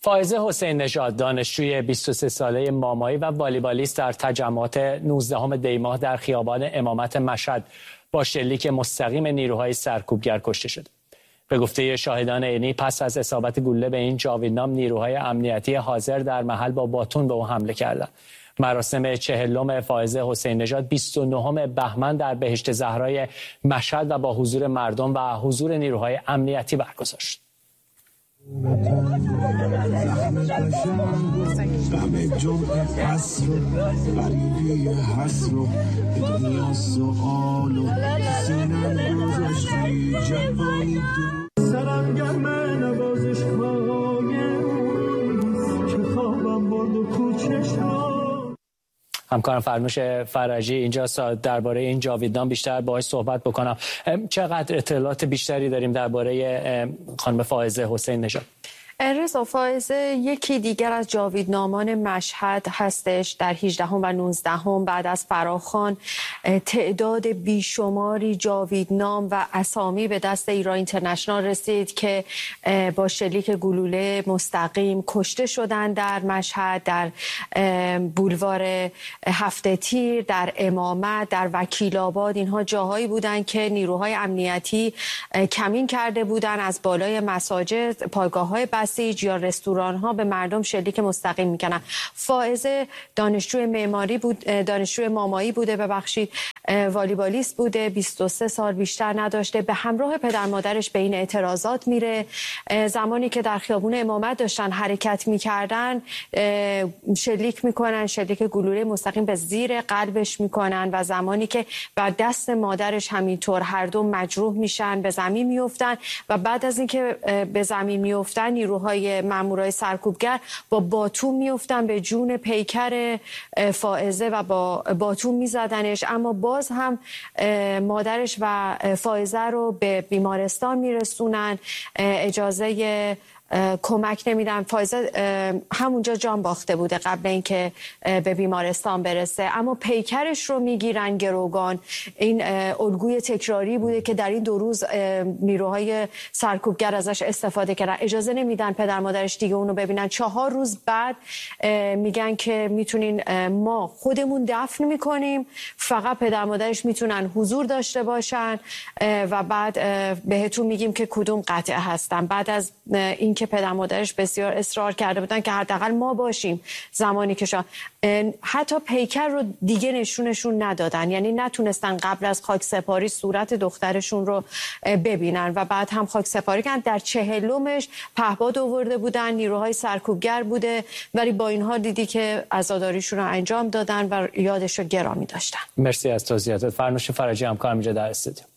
فائزه حسین نژاد دانشجوی 23 ساله مامایی و والیبالیست در تجمعات 19 دی ماه در خیابان امامت مشهد با شلیک مستقیم نیروهای سرکوبگر کشته شد. به گفته شاهدان عینی پس از اصابت گلوله به این جاویدنام نیروهای امنیتی حاضر در محل با باتون به او حمله کردند. مراسم 40 فائزه حسین نژاد 29 بهمن در بهشت زهرای مشهد و با حضور مردم و حضور نیروهای امنیتی برگزار شد. همکارم فرنوش فرجی اینجاست درباره این جاویدنام بیشتر باهاش صحبت بکنم. چقدر اطلاعات بیشتری داریم درباره خانم فائزه حسین نژاد؟ رضا، فائزه یکی دیگر از جاویدنامان مشهد هستش. در 18 و 19 بعد از فراخوان تعداد بیشماری جاویدنام و اسامی به دست ایران اینترنشنال رسید که با شلیک گلوله مستقیم کشته شدند در مشهد، در بولوار هفته تیر، در امامت، در وکیل آباد. اینها جاهایی بودند که نیروهای امنیتی کمین کرده بودند، از بالای مساجد، پایگاه‌های بسیج یا رستوران‌ها به مردم شلیک مستقیم می‌کنن. فائزه دانشجوی مامایی بوده، ببخشید والیبالیست بوده، 23 سال بیشتر نداشته. به همراه پدر مادرش به این اعتراضات میره. زمانی که در خیابون امامت داشتن حرکت می‌کردن شلیک می‌کنن، شلیک گلوله مستقیم به زیر قلبش می‌کنن و زمانی که بر دست مادرش همینطور هر دو مجروح میشن، به زمین میافتن و بعد از اینکه به زمین میافتن نیروهای مامورای سرکوبگر با باتون میافتن به جون پیکر فائزه و با باتون میزدنش، اما باز هم مادرش و فائزه رو به بیمارستان میرسونن، اجازه کمک نمیدن. فائزه همونجا جان باخته بوده قبل اینکه به بیمارستان برسه، اما پیکرش رو میگیرن گروگان. این الگوی تکراری بوده که در این 2 روز نیروهای سرکوبگر ازش استفاده کردن. اجازه نمیدن پدر مادرش دیگه اونو ببینن. 4 روز بعد میگن که میتونین ما خودمون دفن میکنیم، فقط پدر مادرش میتونن حضور داشته باشن و بعد بهتون میگیم که کدوم قطعه هستن. بعد از این که پدر مادرش بسیار اصرار کرده بودن که حداقل ما باشیم زمانی که حتی پیکر رو دیگه نشونشون ندادن، یعنی نتونستن قبل از خاک سپاری صورت دخترشون رو ببینن و بعد هم خاک سپاری کردن. در 40مش پهپاد آورده بودن، نیروهای سرکوبگر بوده، ولی با اینها دیدی که عزاداریشون رو انجام دادن و یادش رو گرامی داشتن. مرسی از توضیحاتت فرنوش فرجی، همکارم اینجا در استودیو.